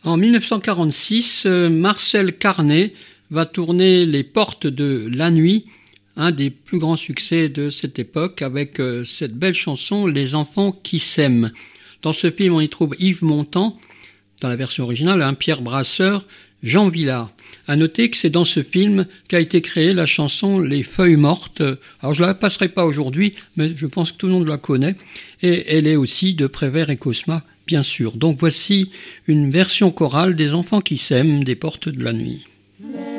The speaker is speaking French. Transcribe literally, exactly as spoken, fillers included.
En dix-neuf cent quarante-six, euh, Marcel Carné va tourner Les Portes de la Nuit, un des plus grands succès de cette époque, avec euh, cette belle chanson « Les enfants qui s'aiment ». Dans ce film, on y trouve Yves Montand, dans la version originale, un Pierre Brasseur, Jean Vilar. À noter que c'est dans ce film qu'a été créée la chanson « Les Feuilles Mortes ». Alors je ne la passerai pas aujourd'hui, mais je pense que tout le monde la connaît. Et elle est aussi de Prévert et Cosma, bien sûr. Donc voici une version chorale des enfants qui s'aiment des Portes de la Nuit.